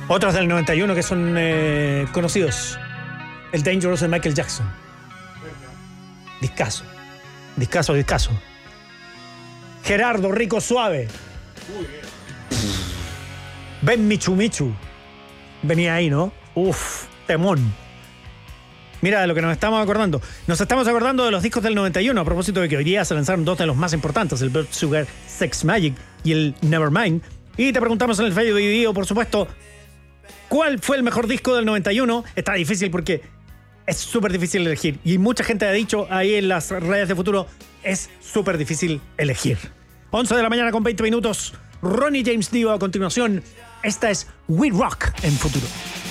Otros del 91 que son conocidos. El Dangerous de Michael Jackson. Discaso. Gerardo, Rico Suave. Ben Michu Michu. Venía ahí, ¿no? Uf, temón. Mira de lo que nos estamos acordando. Nos estamos acordando de los discos del 91, a propósito de que hoy día se lanzaron dos de los más importantes, el Blood Sugar Sex Magic y el Nevermind. Y te preguntamos en el Facebook de video, por supuesto, ¿cuál fue el mejor disco del 91? Está difícil porque es súper difícil elegir. Y mucha gente ha dicho ahí en las redes de Futuro, es súper difícil elegir. 11 de la mañana con 20 minutos. Ronnie James Dio a continuación. Esta es We Rock en Futuro.